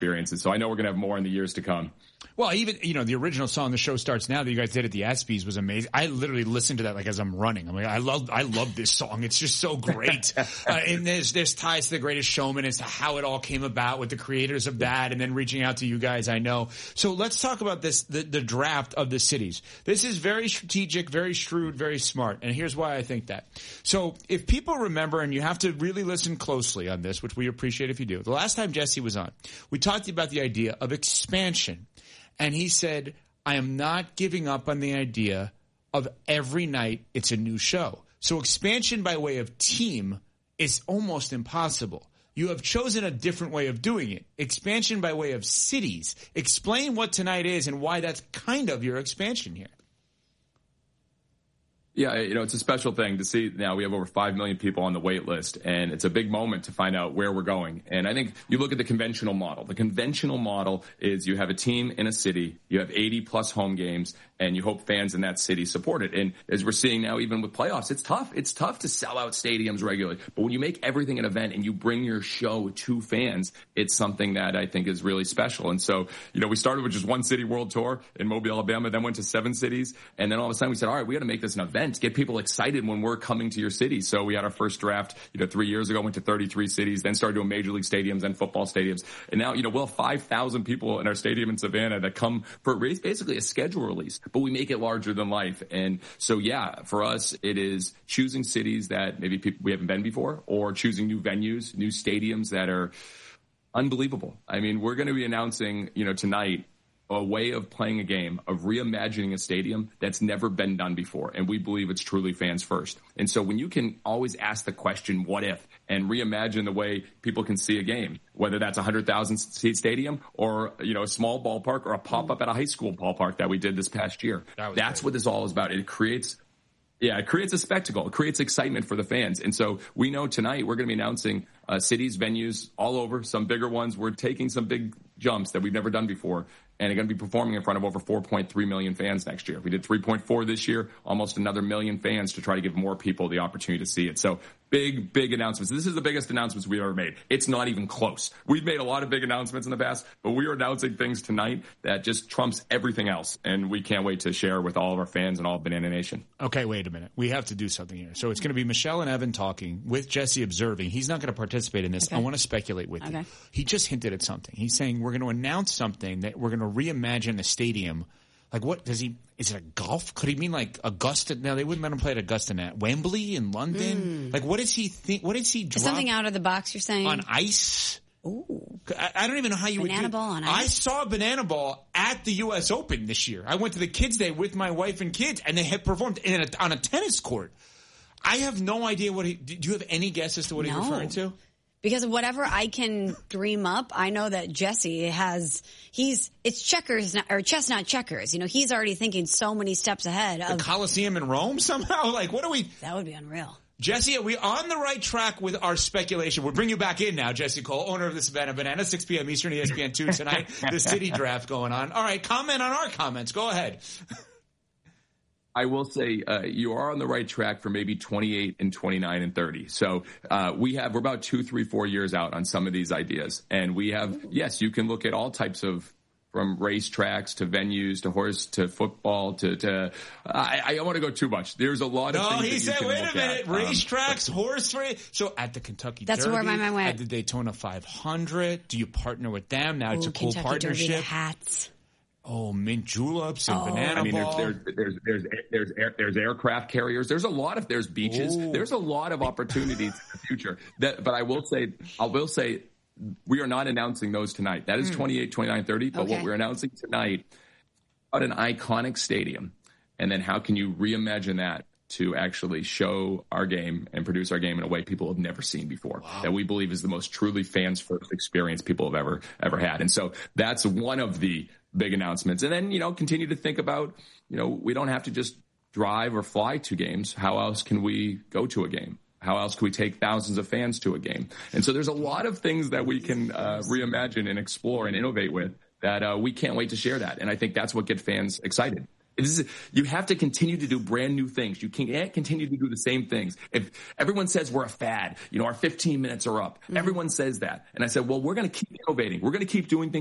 experiences. So I know we're going to have more in the years to come. Well, even, the original song, The Show Starts Now, that you guys did at the ESPYs was amazing. I literally listened to that like as I'm running. I'm like, I love this song. It's just so great. And there's ties to The Greatest Showman as to how it all came about with the creators of that and then reaching out to you guys, I know. So let's talk about this, the draft of the cities. This is very strategic, very shrewd, very smart. And here's why I think that. So if people remember, and you have to really listen closely on this, which we appreciate if you do. The last time Jesse was on, we talked about the idea of expansion. And he said, I am not giving up on the idea of every night it's a new show. So expansion by way of team is almost impossible. You have chosen a different way of doing it. Expansion by way of cities. Explain what tonight is and why that's kind of your expansion here. Yeah, it's a special thing to see. Now we have over 5 million people on the wait list, and it's a big moment to find out where we're going. And I think you look at the conventional model. The conventional model is you have a team in a city, you have 80 plus home games, and you hope fans in that city support it. And as we're seeing now, even with playoffs, it's tough. It's tough to sell out stadiums regularly. But when you make everything an event and you bring your show to fans, it's something that I think is really special. And so, we started with just one city world tour in Mobile, Alabama, then went to 7 cities. And then all of a sudden we said, all right, we got to make this an event, get people excited when we're coming to your city. So we had our first draft, 3 years ago, went to 33 cities, then started doing major league stadiums and football stadiums. And now, we'll have 5,000 people in our stadium in Savannah that come for basically a schedule release, but we make it larger than life. And so, yeah, for us, it is choosing cities that maybe we haven't been before, or choosing new venues, new stadiums that are unbelievable. I mean, we're going to be announcing, tonight, a way of playing a game, of reimagining a stadium that's never been done before. And we believe it's truly fans first. And so when you can always ask the question, what if, and reimagine the way people can see a game, whether that's a 100,000 seat stadium or, a small ballpark or a pop-up at a high school ballpark that we did this past year. That's what this all is about. It creates a spectacle. It creates excitement for the fans. And so we know tonight we're going to be announcing cities, venues all over, some bigger ones. We're taking some big jumps that we've never done before, and are going to be performing in front of over 4.3 million fans next year. We did 3.4 this year, almost another million fans to try to give more people the opportunity to see it. So big announcements. This is the biggest announcements we've ever made. It's not even close. We've made a lot of big announcements in the past, but we are announcing things tonight that just trumps everything else. And we can't wait to share with all of our fans and all of Banana Nation. Okay, wait a minute. We have to do something here. So it's going to be Michelle and Evan talking with Jesse observing. He's not going to participate in this. Okay. I want to speculate with you. He just hinted at something. He's saying we're going to announce something that we're going to reimagine a stadium. Like, what does he? Is it a golf? Could he mean like Augusta? No, they wouldn't let him play at Augusta Net. Wembley in London. Like, what does he think? What does he drop? Something out of the box, you're saying? On ice? Ooh. I don't even know how you Banana would do. ball on ice? I saw Banana Ball at the U.S. Open this year. I went to the Kids Day with my wife and kids, and they had performed on a tennis court. I have no idea what he. Do you have any guess as to what he's referring to? Because of whatever I can dream up, I know that Jesse it's checkers, or chess, not checkers. He's already thinking so many steps ahead of the Colosseum in Rome somehow. Like, what are we? That would be unreal. Jesse, are we on the right track with our speculation? We'll bring you back in now, Jesse Cole, owner of the Savannah Banana, 6 p.m. Eastern, ESPN2 tonight. The city draft going on. All right, comment on our comments. Go ahead. I will say you are on the right track for maybe 28 and 29 and 30. So we're about 2, 3, 4 years out on some of these ideas. And we have, yes, you can look at all types of, from racetracks to venues to horse to football to I don't want to go too much. There's a lot of things. No, he said, wait a minute, racetracks, horse race. So at the Kentucky Derby, where my mind went. At the Daytona 500, do you partner with them? Now it's a cool Kentucky partnership. Derby, the hats. Oh, mint juleps and banana ball. There's aircraft carriers. There's beaches. Ooh. There's a lot of opportunities in the future. But I will say we are not announcing those tonight. That is 28, 29, 30. But what we're announcing tonight about an iconic stadium, and then how can you reimagine that to actually show our game and produce our game in a way people have never seen before, that we believe is the most truly fans first experience people have ever had. And so that's one of the big announcements. And then, continue to think about, we don't have to just drive or fly to games. How else can we go to a game? How else can we take thousands of fans to a game? And so there's a lot of things that we can reimagine and explore and innovate with that we can't wait to share that. And I think that's what gets fans excited. You have to continue to do brand new things. You can't continue to do the same things. If everyone says we're a fad, our 15 minutes are up. Everyone says that. And I said, well, we're going to keep innovating. We're going to keep doing things